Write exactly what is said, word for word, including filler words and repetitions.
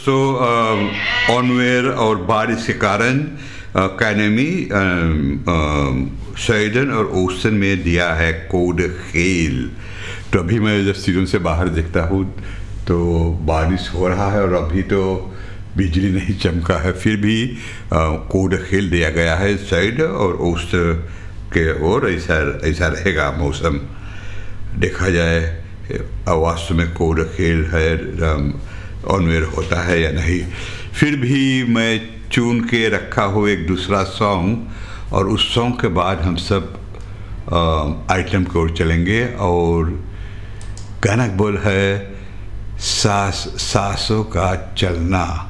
सो ऑनवेयर और बारिश के कारण कैनेमी स्वीडन और ओसन में दिया है कोड खेल। तो अभी मैं जब स्टूडियो से बाहर देखता हूँ तो बारिश हो रहा है और अभी तो बिजली नहीं चमका है, फिर भी कोड खेल दिया गया है साइड और ओस्ट के ओर। ऐसा ऐसा रहेगा मौसम देखा जाए वास्तव में कोड खेल है ऑनवेयर होता है या नहीं। फिर भी मैं चुन के रखा हूँ एक दूसरा सॉन्ग और उस सॉन्ग के बाद हम सब आइटम की ओर चलेंगे। और गाना बोल है सास सासों का चलना।